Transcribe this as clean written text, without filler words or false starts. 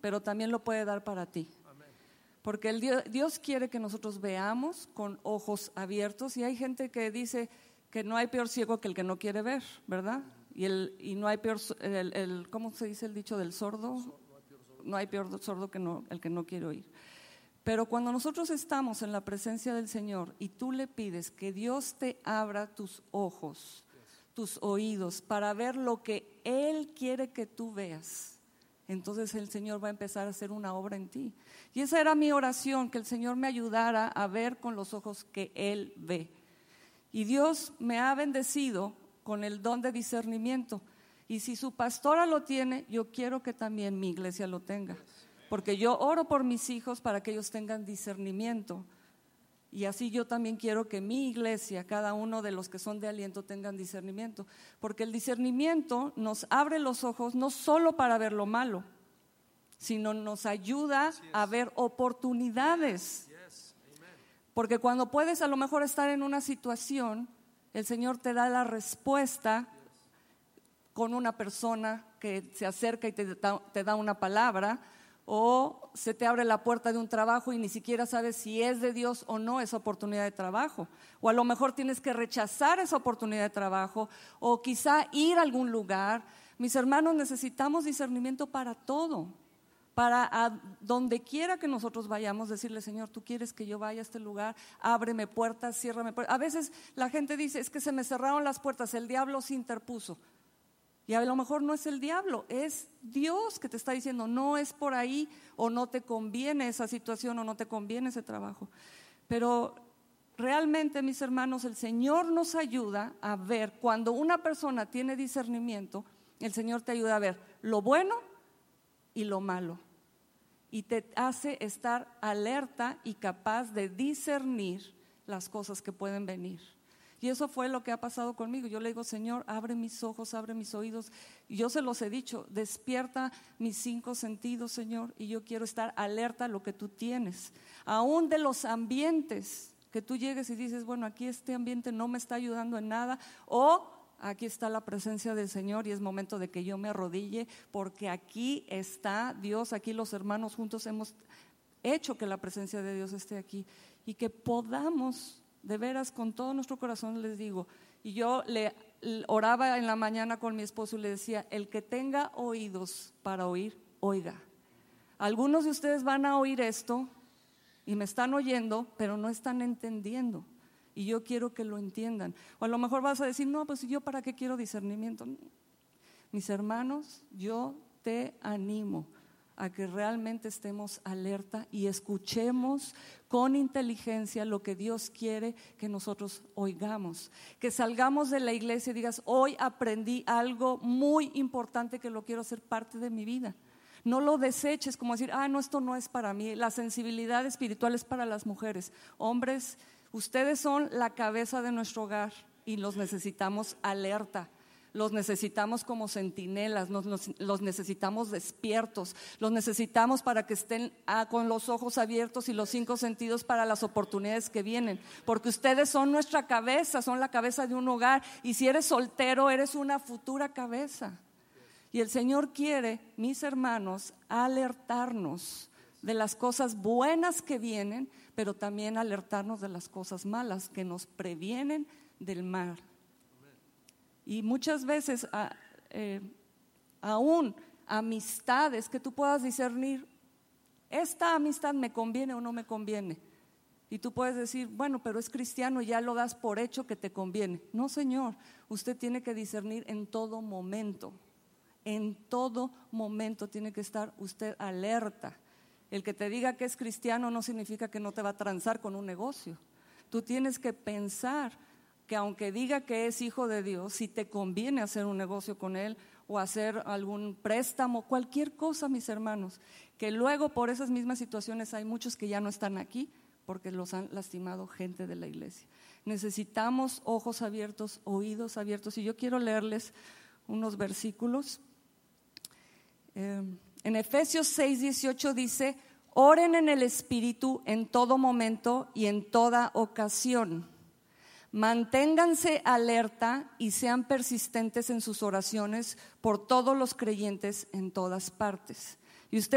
pero también lo puede dar para ti. Porque Dios quiere que nosotros veamos con ojos abiertos, y hay gente que dice que no hay peor ciego que el que no quiere ver, ¿verdad? Y no hay peor, ¿cómo se dice el dicho del sordo? No hay peor sordo que el que no quiere oír. Pero cuando nosotros estamos en la presencia del Señor y tú le pides que Dios te abra tus ojos, tus oídos, para ver lo que Él quiere que tú veas, entonces el Señor va a empezar a hacer una obra en ti. Y esa era mi oración, que el Señor me ayudara a ver con los ojos que Él ve. Y Dios me ha bendecido con el don de discernimiento. Y si su pastora lo tiene, yo quiero que también mi iglesia lo tenga. Porque yo oro por mis hijos para que ellos tengan discernimiento. Y así yo también quiero que mi iglesia, cada uno de los que son de aliento, tengan discernimiento. Porque el discernimiento nos abre los ojos no solo para ver lo malo, sino nos ayuda a ver oportunidades. Porque cuando puedes a lo mejor estar en una situación, el Señor te da la respuesta con una persona que se acerca y te da una palabra, o se te abre la puerta de un trabajo y ni siquiera sabes si es de Dios o no esa oportunidad de trabajo, o a lo mejor tienes que rechazar esa oportunidad de trabajo, o quizá ir a algún lugar. Mis hermanos, necesitamos discernimiento para todo, para a donde quiera que nosotros vayamos, decirle: Señor, tú quieres que yo vaya a este lugar, ábreme puertas, ciérrame puertas. A veces la gente dice: es que se me cerraron las puertas, el diablo se interpuso. Y a lo mejor no es el diablo, es Dios que te está diciendo: no es por ahí, o no te conviene esa situación, o no te conviene ese trabajo. Pero realmente, mis hermanos, el Señor nos ayuda a ver. Cuando una persona tiene discernimiento, el Señor te ayuda a ver lo bueno y lo malo, y te hace estar alerta y capaz de discernir las cosas que pueden venir. Y eso fue lo que ha pasado conmigo. Yo le digo: Señor, abre mis ojos, abre mis oídos. Y yo se los he dicho: despierta mis 5 sentidos, Señor, y yo quiero estar alerta a lo que tú tienes. Aún de los ambientes que tú llegues y dices: bueno, aquí este ambiente no me está ayudando en nada, o aquí está la presencia del Señor y es momento de que yo me arrodille, porque aquí está Dios, aquí los hermanos juntos hemos hecho que la presencia de Dios esté aquí, y que podamos de veras con todo nuestro corazón, les digo. Y yo le oraba en la mañana con mi esposo y le decía: el que tenga oídos para oír, oiga. Algunos de ustedes van a oír esto y me están oyendo, pero no están entendiendo, y yo quiero que lo entiendan. O a lo mejor vas a decir: no, pues yo para qué quiero discernimiento. Mis hermanos, yo te animo a que realmente estemos alerta y escuchemos con inteligencia lo que Dios quiere que nosotros oigamos. Que salgamos de la iglesia y digas: hoy aprendí algo muy importante que lo quiero hacer parte de mi vida. No lo deseches como decir: no, esto no es para mí. La sensibilidad espiritual es para las mujeres. Hombres, ustedes son la cabeza de nuestro hogar y los necesitamos alerta. Los necesitamos como centinelas, los necesitamos despiertos, los necesitamos para que estén con los ojos abiertos y los 5 sentidos para las oportunidades que vienen, porque ustedes son nuestra cabeza, son la cabeza de un hogar, y si eres soltero eres una futura cabeza. Y el Señor quiere, mis hermanos, alertarnos de las cosas buenas que vienen, pero también alertarnos de las cosas malas que nos previenen del mal. Y muchas veces aún amistades que tú puedas discernir: esta amistad me conviene o no me conviene. Y tú puedes decir: bueno, pero es cristiano, y ya lo das por hecho que te conviene. No, señor, usted tiene que discernir en todo momento. En todo momento tiene que estar usted alerta. El que te diga que es cristiano no significa que no te va a transar con un negocio. Tú tienes que pensar que aunque diga que es hijo de Dios, si te conviene hacer un negocio con él, o hacer algún préstamo, cualquier cosa, mis hermanos, que luego por esas mismas situaciones hay muchos que ya no están aquí porque los han lastimado gente de la iglesia. Necesitamos ojos abiertos, oídos abiertos, y yo quiero leerles unos versículos. En Efesios 6:18 dice: oren en el Espíritu en todo momento y en toda ocasión. Manténganse alerta y sean persistentes en sus oraciones por todos los creyentes en todas partes. Y usted